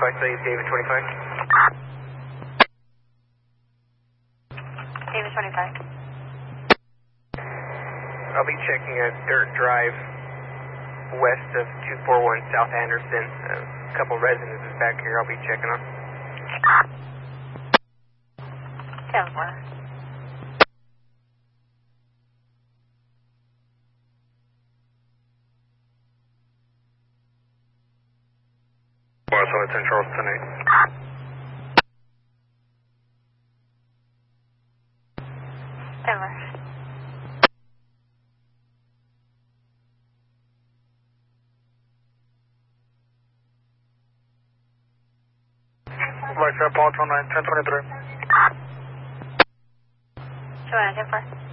25, say David 25. David 25. I'll be checking a dirt drive west of 241 South Anderson. A couple residences back here I'll be checking on. 10-4. So it's in Charleston 8. 10-4. Like that, Paul 29, 1023. 10-4.